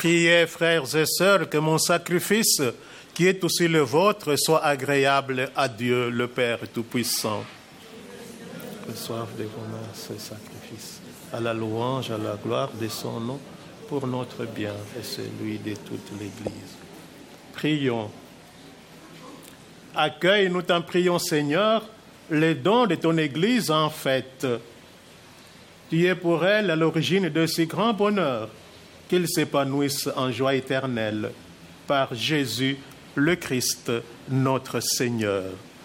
Priez, frères et sœurs, que mon sacrifice, qui est aussi le vôtre, soit agréable à Dieu, le Père Tout-Puissant. Reçoive de vos mains ce sacrifice, à la louange, à la gloire de son nom, pour notre bien et celui de toute l'Église. Prions. Accueille, nous t'en prions, Seigneur, les dons de ton Église en fête. Tu es pour elle à l'origine de si grand bonheur, qu'ils s'épanouissent en joie éternelle. Par Jésus, le Christ, notre Seigneur.